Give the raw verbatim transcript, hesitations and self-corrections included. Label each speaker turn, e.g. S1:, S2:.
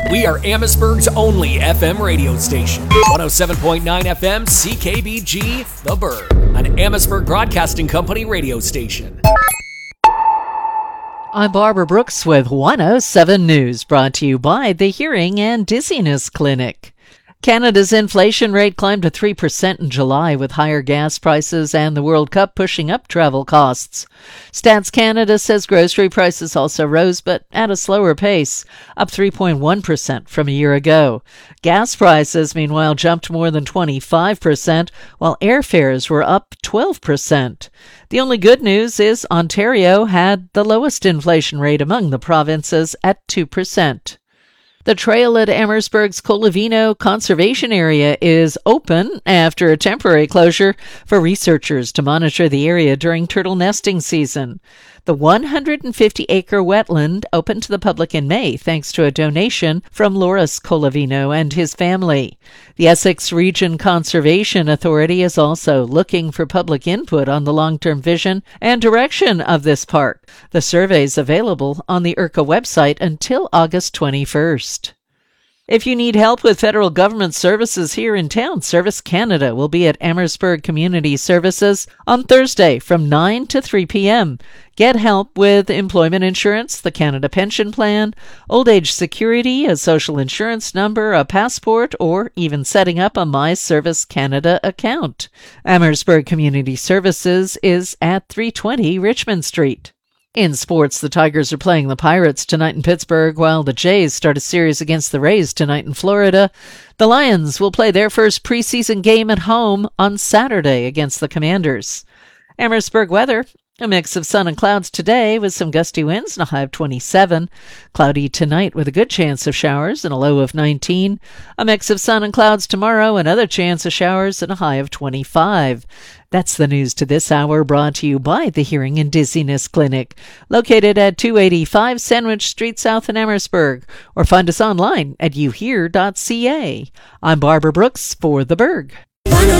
S1: We are Amherstburg's only F M radio station. one oh seven point nine F M C K B G, The Burg, an Amherstburg Broadcasting Company radio station.
S2: I'm Barbara Brooks with one oh seven News, brought to you by the Hearing and Dizziness Clinic. Canada's inflation rate climbed to three percent in July, with higher gas prices and the World Cup pushing up travel costs. Stats Canada says grocery prices also rose, but at a slower pace, up three point one percent from a year ago. Gas prices, meanwhile, jumped more than twenty-five percent, while airfares were up twelve percent. The only good news is Ontario had the lowest inflation rate among the provinces at two percent. The trail at Amherstburg's Colavino Conservation Area is open after a temporary closure for researchers to monitor the area during turtle nesting season. The one hundred fifty acre wetland opened to the public in May thanks to a donation from Loris Colavino and his family. The Essex Region Conservation Authority is also looking for public input on the long-term vision and direction of this park. The survey is available on the I R C A website until August twenty-first. If you need help with federal government services here in town, Service Canada will be at Amherstburg Community Services on Thursday from nine to three p.m. Get help with employment insurance, the Canada Pension Plan, old age security, a social insurance number, a passport, or even setting up a My Service Canada account. Amherstburg Community Services is at three twenty Richmond Street. In sports, the Tigers are playing the Pirates tonight in Pittsburgh, while the Jays start a series against the Rays tonight in Florida. The Lions will play their first preseason game at home on Saturday against the Commanders. Amherstburg weather. A mix of sun and clouds today with some gusty winds and a high of twenty-seven. Cloudy tonight with a good chance of showers and a low of nineteen. A mix of sun and clouds tomorrow, another chance of showers and a high of twenty-five. That's the news to this hour, brought to you by the Hearing and Dizziness Clinic, located at two eighty-five Sandwich Street South in Amherstburg, or find us online at you hear dot c a. I'm Barbara Brooks for The Burg.